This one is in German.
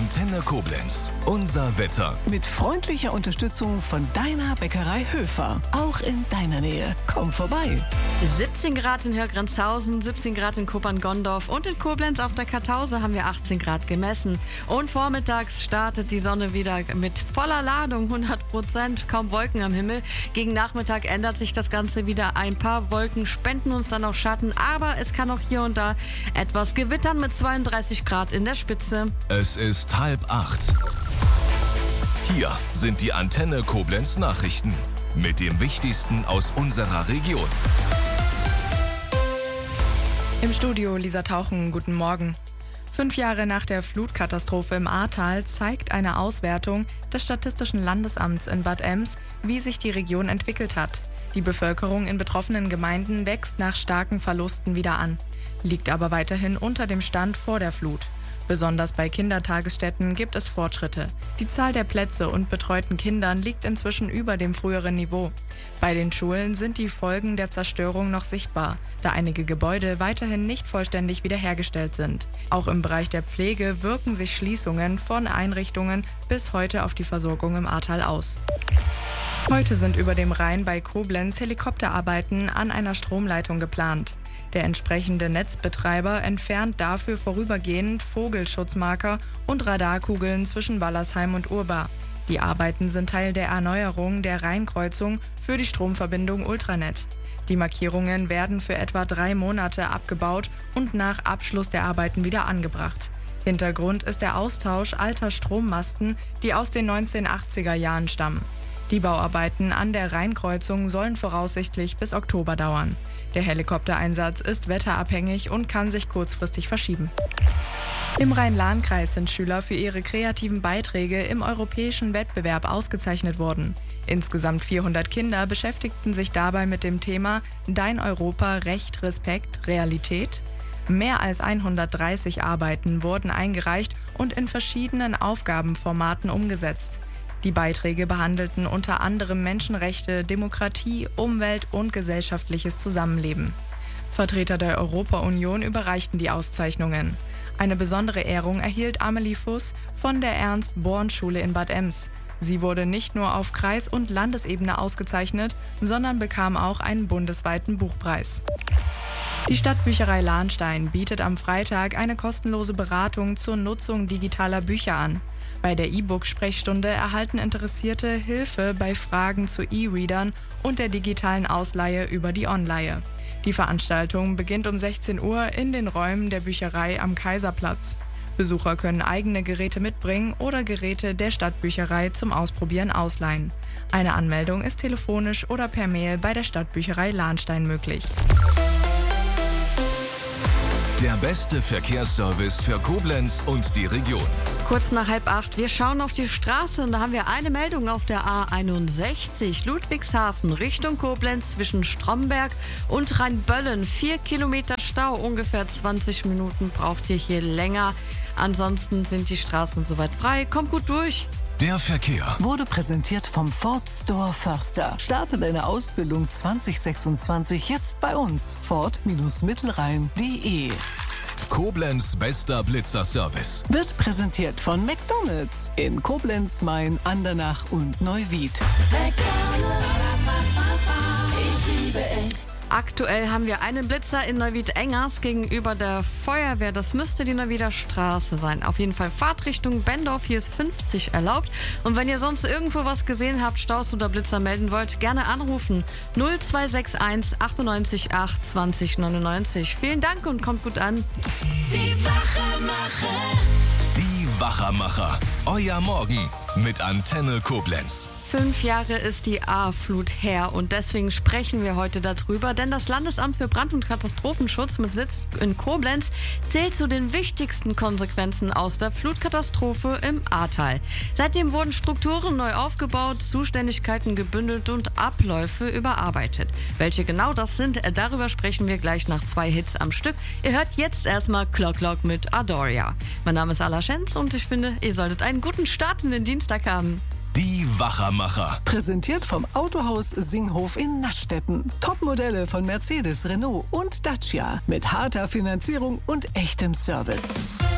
Antenne Koblenz. Unser Wetter. Mit freundlicher Unterstützung von deiner Bäckerei Höfer. Auch in deiner Nähe. Komm vorbei. 17 Grad in Hörgrenzhausen, 17 Grad in Kuppern-Gondorf und in Koblenz auf der Kartause haben wir 18 Grad gemessen. Und vormittags startet die Sonne wieder mit voller Ladung, 100%, kaum Wolken am Himmel. Gegen Nachmittag ändert sich das Ganze wieder. Ein paar Wolken spenden uns dann auch Schatten, aber es kann auch hier und da etwas gewittern mit 32 Grad in der Spitze. Es ist 7:30. Hier sind die Antenne Koblenz Nachrichten mit dem Wichtigsten aus unserer Region. Im Studio Lisa Tauchen, guten Morgen. 5 Jahre nach der Flutkatastrophe im Ahrtal zeigt eine Auswertung des Statistischen Landesamts in Bad Ems, wie sich die Region entwickelt hat. Die Bevölkerung in betroffenen Gemeinden wächst nach starken Verlusten wieder an, liegt aber weiterhin unter dem Stand vor der Flut. Besonders bei Kindertagesstätten gibt es Fortschritte. Die Zahl der Plätze und betreuten Kindern liegt inzwischen über dem früheren Niveau. Bei den Schulen sind die Folgen der Zerstörung noch sichtbar, da einige Gebäude weiterhin nicht vollständig wiederhergestellt sind. Auch im Bereich der Pflege wirken sich Schließungen von Einrichtungen bis heute auf die Versorgung im Ahrtal aus. Heute sind über dem Rhein bei Koblenz Helikopterarbeiten an einer Stromleitung geplant. Der entsprechende Netzbetreiber entfernt dafür vorübergehend Vogelschutzmarker und Radarkugeln zwischen Wallersheim und Urbar. Die Arbeiten sind Teil der Erneuerung der Rheinkreuzung für die Stromverbindung Ultranet. Die Markierungen werden für etwa 3 Monate abgebaut und nach Abschluss der Arbeiten wieder angebracht. Hintergrund ist der Austausch alter Strommasten, die aus den 1980er Jahren stammen. Die Bauarbeiten an der Rheinkreuzung sollen voraussichtlich bis Oktober dauern. Der Helikoptereinsatz ist wetterabhängig und kann sich kurzfristig verschieben. Im Rhein-Lahn-Kreis sind Schüler für ihre kreativen Beiträge im europäischen Wettbewerb ausgezeichnet worden. Insgesamt 400 Kinder beschäftigten sich dabei mit dem Thema Dein Europa, Recht, Respekt, Realität. Mehr als 130 Arbeiten wurden eingereicht und in verschiedenen Aufgabenformaten umgesetzt. Die Beiträge behandelten unter anderem Menschenrechte, Demokratie, Umwelt und gesellschaftliches Zusammenleben. Vertreter der Europa-Union überreichten die Auszeichnungen. Eine besondere Ehrung erhielt Amelie Fuss von der Ernst-Born-Schule in Bad Ems. Sie wurde nicht nur auf Kreis- und Landesebene ausgezeichnet, sondern bekam auch einen bundesweiten Buchpreis. Die Stadtbücherei Lahnstein bietet am Freitag eine kostenlose Beratung zur Nutzung digitaler Bücher an. Bei der E-Book-Sprechstunde erhalten Interessierte Hilfe bei Fragen zu E-Readern und der digitalen Ausleihe über die Onleihe. Die Veranstaltung beginnt um 16 Uhr in den Räumen der Bücherei am Kaiserplatz. Besucher können eigene Geräte mitbringen oder Geräte der Stadtbücherei zum Ausprobieren ausleihen. Eine Anmeldung ist telefonisch oder per Mail bei der Stadtbücherei Lahnstein möglich. Der beste Verkehrsservice für Koblenz und die Region. Kurz nach 7:30, wir schauen auf die Straße und da haben wir eine Meldung auf der A61 Ludwigshafen Richtung Koblenz zwischen Stromberg und Rheinböllen. 4 Kilometer Stau, ungefähr 20 Minuten braucht ihr hier länger. Ansonsten sind die Straßen soweit frei. Kommt gut durch. Der Verkehr Wurde präsentiert vom Ford Store Förster. Starte deine Ausbildung 2026 jetzt bei uns. Ford-Mittelrhein.de. Koblenz bester Blitzerservice. Wird präsentiert von McDonald's in Koblenz, Main, Andernach und Neuwied. Ich liebe es. Aktuell haben wir einen Blitzer in Neuwied-Engers gegenüber der Feuerwehr. Das müsste die Neuwieder Straße sein. Auf jeden Fall Fahrtrichtung Bendorf. Hier ist 50 erlaubt. Und wenn ihr sonst irgendwo was gesehen habt, Staus oder Blitzer melden wollt, gerne anrufen. 0261 98 8 20 99. Vielen Dank und kommt gut an. Die Wachermacher. Euer Morgen mit Antenne Koblenz. 5 Jahre ist die Ahrflut her und deswegen sprechen wir heute darüber, denn das Landesamt für Brand- und Katastrophenschutz mit Sitz in Koblenz zählt zu den wichtigsten Konsequenzen aus der Flutkatastrophe im Ahrtal. Seitdem wurden Strukturen neu aufgebaut, Zuständigkeiten gebündelt und Abläufe überarbeitet. Welche genau das sind, darüber sprechen wir gleich nach 2 Hits am Stück. Ihr hört jetzt erstmal Clock Clock mit Adoria. Mein Name ist Ala Schenz und ich finde, ihr solltet einen guten Start in den Dienstag haben. Die Wachermacher. Präsentiert vom Autohaus Singhof in Naschstetten. Topmodelle von Mercedes, Renault und Dacia mit harter Finanzierung und echtem Service.